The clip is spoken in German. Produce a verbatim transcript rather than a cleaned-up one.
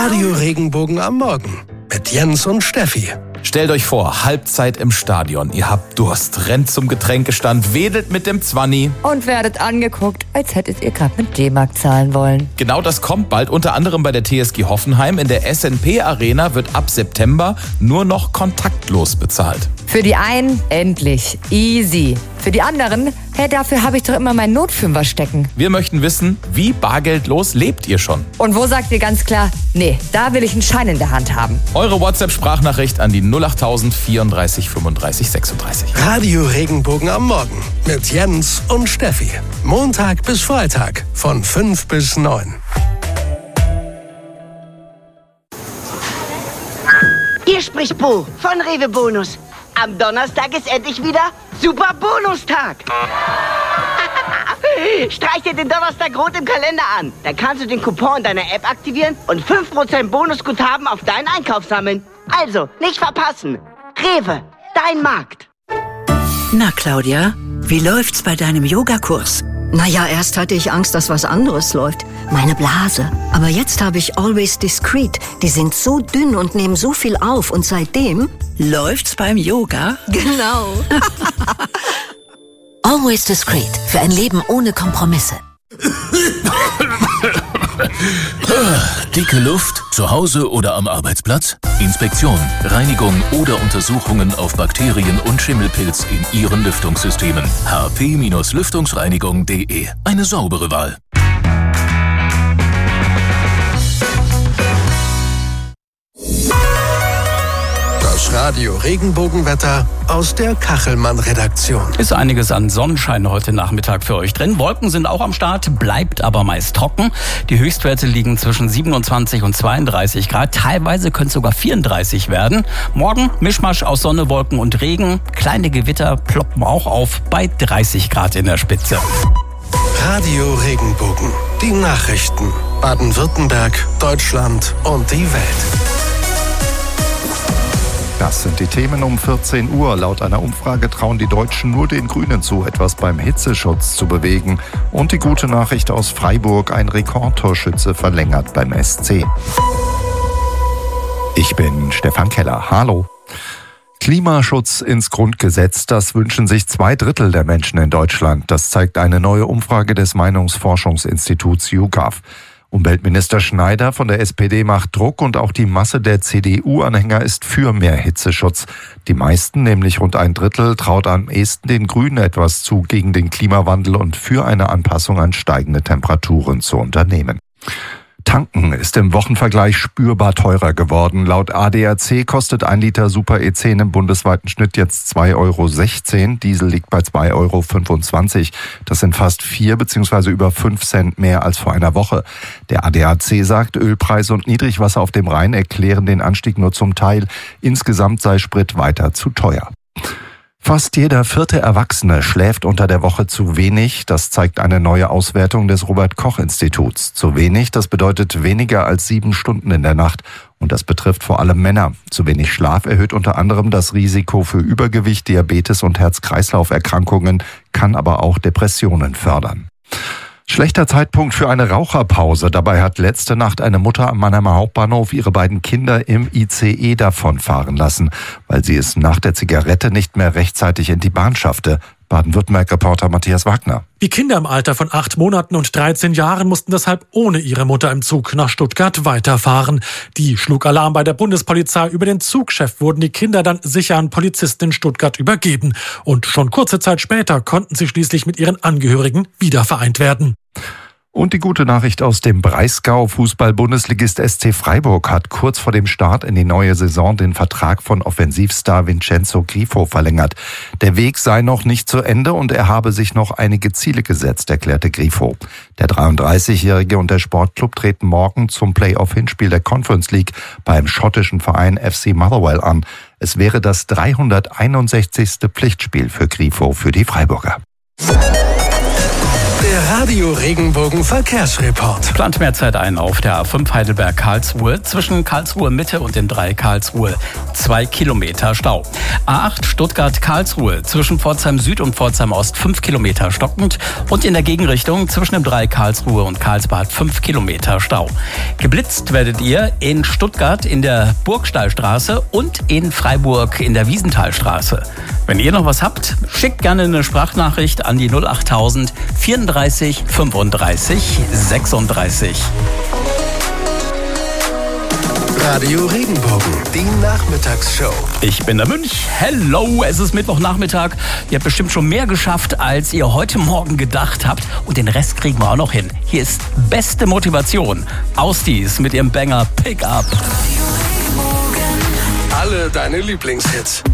Radio Regenbogen am Morgen mit Jens und Steffi. Stellt euch vor, Halbzeit im Stadion. Ihr habt Durst, rennt zum Getränkestand, wedelt mit dem Zwanni. Und werdet angeguckt, als hättet ihr gerade mit D-Mark zahlen wollen. Genau das kommt bald, unter anderem bei der T S G Hoffenheim. In der S N P Arena wird ab September nur noch kontaktlos bezahlt. Für die einen endlich easy. Für die anderen, hey, dafür habe ich doch immer meinen Notfünfer stecken. Wir möchten wissen, wie bargeldlos lebt ihr schon? Und wo sagt ihr ganz klar, nee, da will ich einen Schein in der Hand haben? Eure WhatsApp-Sprachnachricht an die null acht null null vierunddreißig fünfunddreißig sechsunddreißig. Radio Regenbogen am Morgen mit Jens und Steffi. Montag bis Freitag von fünf bis neun. Hier spricht Bo von Rewe Bonus. Am Donnerstag ist endlich wieder Super Bonustag. Streich dir den Donnerstag rot im Kalender an. Dann kannst du den Coupon deiner App aktivieren und fünf Prozent Bonusguthaben auf deinen Einkauf sammeln. Also, nicht verpassen. Rewe, dein Markt. Na, Claudia, wie läuft's bei deinem Yogakurs? Naja, erst hatte ich Angst, dass was anderes läuft. Meine Blase. Aber jetzt habe ich Always Discreet. Die sind so dünn und nehmen so viel auf. Und seitdem... Läuft's beim Yoga? Genau. Always Discreet. Für ein Leben ohne Kompromisse. Dicke Luft, zu Hause oder am Arbeitsplatz? Inspektion, Reinigung oder Untersuchungen auf Bakterien und Schimmelpilz in Ihren Lüftungssystemen. h p Lüftungsreinigung punkt de. Eine saubere Wahl. Das Radio Regenbogenwetter aus der Kachelmann-Redaktion. Ist einiges an Sonnenschein heute Nachmittag für euch drin. Wolken sind auch am Start, bleibt aber meist trocken. Die Höchstwerte liegen zwischen siebenundzwanzig und zweiunddreißig Grad. Teilweise könnte es sogar vierunddreißig werden. Morgen Mischmasch aus Sonne, Wolken und Regen. Kleine Gewitter ploppen auch auf bei dreißig Grad in der Spitze. Radio Regenbogen. Die Nachrichten. Baden-Württemberg, Deutschland und die Welt. Das sind die Themen um vierzehn Uhr. Laut einer Umfrage trauen die Deutschen nur den Grünen zu, etwas beim Hitzeschutz zu bewegen. Und die gute Nachricht aus Freiburg, ein Rekordtorschütze verlängert beim S C. Ich bin Stefan Keller. Hallo. Klimaschutz ins Grundgesetz, das wünschen sich zwei Drittel der Menschen in Deutschland. Das zeigt eine neue Umfrage des Meinungsforschungsinstituts YouGov. Umweltminister Schneider von der S P D macht Druck und auch die Masse der C D U-Anhänger ist für mehr Hitzeschutz. Die meisten, nämlich rund ein Drittel, traut am ehesten den Grünen etwas zu, gegen den Klimawandel und für eine Anpassung an steigende Temperaturen zu unternehmen. Tanken ist im Wochenvergleich spürbar teurer geworden. Laut A D A C kostet ein Liter Super E zehn im bundesweiten Schnitt jetzt zwei Euro sechzehn. Diesel liegt bei zwei Euro fünfundzwanzig. Das sind fast vier bzw. über fünf Cent mehr als vor einer Woche. Der A D A C sagt, Ölpreise und Niedrigwasser auf dem Rhein erklären den Anstieg nur zum Teil. Insgesamt sei Sprit weiter zu teuer. Fast jeder vierte Erwachsene schläft unter der Woche zu wenig. Das zeigt eine neue Auswertung des Robert-Koch-Instituts. Zu wenig, das bedeutet weniger als sieben Stunden in der Nacht. Und das betrifft vor allem Männer. Zu wenig Schlaf erhöht unter anderem das Risiko für Übergewicht, Diabetes und Herz-Kreislauf-Erkrankungen, kann aber auch Depressionen fördern. Schlechter Zeitpunkt für eine Raucherpause. Dabei hat letzte Nacht eine Mutter am Mannheimer Hauptbahnhof ihre beiden Kinder im I C E davonfahren lassen, weil sie es nach der Zigarette nicht mehr rechtzeitig in die Bahn schaffte. Baden-Württemberg-Reporter Matthias Wagner. Die Kinder im Alter von acht Monaten und dreizehn Jahren mussten deshalb ohne ihre Mutter im Zug nach Stuttgart weiterfahren. Die schlug Alarm bei der Bundespolizei. Über den Zugchef wurden die Kinder dann sicher an Polizisten in Stuttgart übergeben. Und schon kurze Zeit später konnten sie schließlich mit ihren Angehörigen wiedervereint werden. Und die gute Nachricht aus dem Breisgau. Fußball-Bundesligist S C Freiburg hat kurz vor dem Start in die neue Saison den Vertrag von Offensivstar Vincenzo Grifo verlängert. Der Weg sei noch nicht zu Ende und er habe sich noch einige Ziele gesetzt, erklärte Grifo. Der dreiunddreißigjährige und der Sportclub treten morgen zum Play-off-Hinspiel der Conference League beim schottischen Verein F C Motherwell an. Es wäre das dreihunderteinundsechzigste Pflichtspiel für Grifo für die Freiburger. Der Radio Regenbogen Verkehrsreport. Plant mehr Zeit ein auf der A fünf Heidelberg-Karlsruhe. Zwischen Karlsruhe Mitte und dem drei Karlsruhe zwei Kilometer Stau. A acht Stuttgart-Karlsruhe. Zwischen Pforzheim Süd und Pforzheim Ost fünf Kilometer stockend. Und in der Gegenrichtung zwischen dem drei Karlsruhe und Karlsbad fünf Kilometer Stau. Geblitzt werdet ihr in Stuttgart in der Burgstallstraße und in Freiburg in der Wiesenthalstraße. Wenn ihr noch was habt, schickt gerne eine Sprachnachricht an die null achttausend vierunddreißig fünfunddreißig sechsunddreißig. Radio Regenbogen, die Nachmittagsshow. Ich bin der Münch. Hello, es ist Mittwochnachmittag. Ihr habt bestimmt schon mehr geschafft, als ihr heute Morgen gedacht habt. Und den Rest kriegen wir auch noch hin. Hier ist beste Motivation. Ausdies mit ihrem Banger Pick Up. Alle deine Lieblingshits.